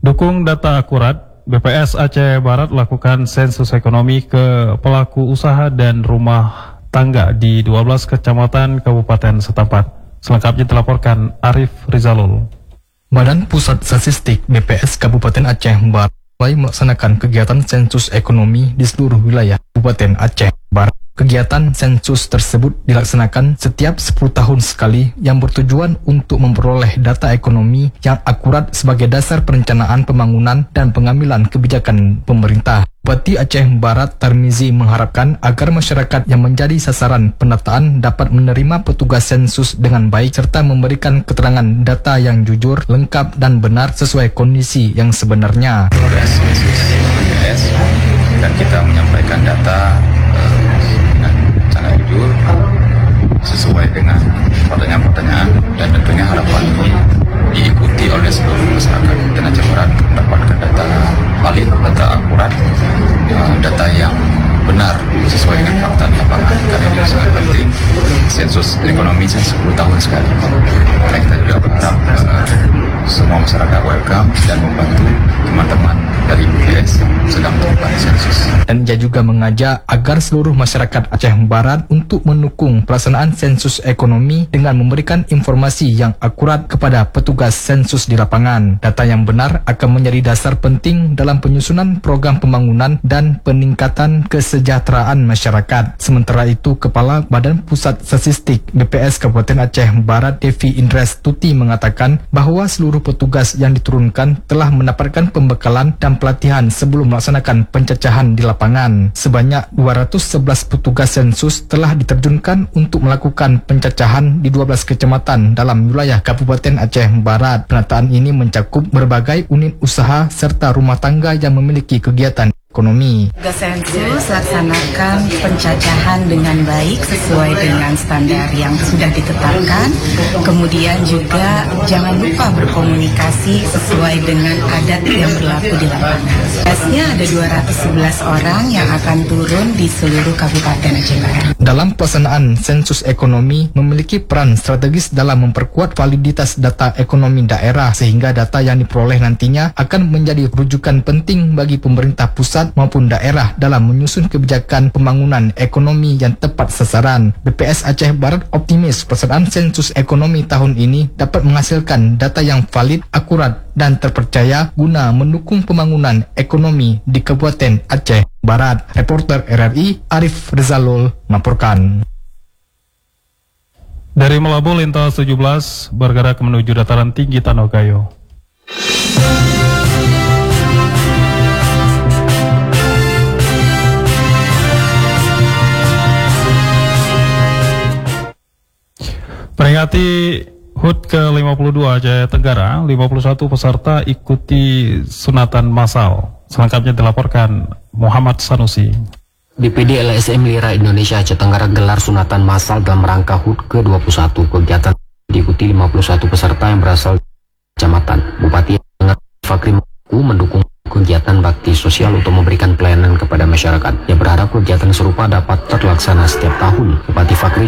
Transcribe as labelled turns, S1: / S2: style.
S1: Dukung data akurat, BPS Aceh Barat lakukan sensus ekonomi ke pelaku usaha dan rumah tangga di 12 kecamatan Kabupaten setempat. Selengkapnya dilaporkan Arif Rizalul.
S2: Badan Pusat Statistik BPS Kabupaten Aceh Barat mulai melaksanakan kegiatan sensus ekonomi di seluruh wilayah Kabupaten Aceh Barat. Kegiatan sensus tersebut dilaksanakan setiap 10 tahun sekali yang bertujuan untuk memperoleh data ekonomi yang akurat sebagai dasar perencanaan pembangunan dan pengambilan kebijakan pemerintah. Bupati Aceh Barat Tarmizi mengharapkan agar masyarakat yang menjadi sasaran pendataan dapat menerima petugas sensus dengan baik serta memberikan keterangan data yang jujur, lengkap dan benar sesuai kondisi yang sebenarnya.
S3: Dan kita menyampaikan data dengan cara jujur sesuai dengan pertanyaan-pertanyaan dan tentunya harapan ini diikuti oleh seluruh masyarakat dan Aceh Barat mendapatkan data valid, data akurat, data yang benar sesuai dengan fakta di lapangan, karena itu sangat penting. Sensus ekonomi 10 tahun sekali. Karena kita juga berharap semua masyarakat welcome dan membantu teman-teman dari BPS yang sedang melakukan sensus.
S2: Dan ia juga mengajak agar seluruh masyarakat Aceh Barat untuk mendukung pelaksanaan sensus ekonomi dengan memberikan informasi yang akurat kepada petugas sensus di lapangan. Data yang benar akan menjadi dasar penting dalam penyusunan program pembangunan dan peningkatan kesejahteraan masyarakat. Sementara itu, Kepala Badan Pusat Statistik BPS Kabupaten Aceh Barat Devi Indres Tuti mengatakan bahwa seluruh petugas yang diturunkan telah mendapatkan pembekalan dan pelatihan sebelum melaksanakan pencacahan di lapangan. Sebanyak 211 petugas sensus telah diterjunkan untuk melakukan pencacahan di 12 kecamatan dalam wilayah Kabupaten Aceh Barat. Penataan ini mencakup berbagai unit usaha serta rumah tangga yang memiliki kegiatan ekonomi.
S4: Tugas sensus laksanakan pencacahan dengan baik sesuai dengan standar yang sudah ditetapkan. Kemudian juga jangan lupa berkomunikasi sesuai dengan adat yang berlaku di lapangan. Tugasnya ada 211 orang yang akan turun di seluruh Kabupaten Aceh Barat.
S2: Dalam pelaksanaan sensus ekonomi memiliki peran strategis dalam memperkuat validitas data ekonomi daerah sehingga data yang diperoleh nantinya akan menjadi rujukan penting bagi pemerintah pusat maupun daerah dalam menyusun kebijakan pembangunan ekonomi yang tepat sasaran. BPS Aceh Barat optimis pelaksanaan sensus ekonomi tahun ini dapat menghasilkan data yang valid, akurat, dan terpercaya guna mendukung pembangunan ekonomi di Kabupaten Aceh Barat. Reporter RRI Arif Rizalul melaporkan.
S1: Dari Melabu, lintas 17 bergerak menuju dataran tinggi Tanogayo. Peringati HUT ke-52 Aceh Tenggara, 51 peserta ikuti sunatan massal. Selengkapnya dilaporkan Muhammad Sanusi.
S5: BPD LSM Lira Indonesia Aceh Tenggara gelar sunatan massal dalam rangka HUT ke-21. Kegiatan diikuti 51 peserta yang berasal dari kecamatan. Bupati Fakri mengaku mendukung kegiatan bakti sosial untuk memberikan pelayanan kepada masyarakat. Ia berharap kegiatan serupa dapat terlaksana setiap tahun. Bupati Fakri